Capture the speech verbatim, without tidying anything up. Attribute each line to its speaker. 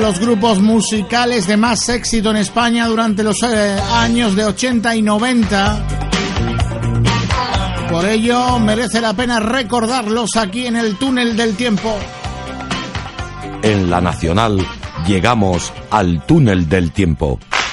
Speaker 1: los grupos musicales de más éxito en España durante los eh, años de ochenta y noventa. Por ello, merece la pena recordarlos aquí en el túnel del tiempo.
Speaker 2: En La Nacional llegamos al túnel del tiempo.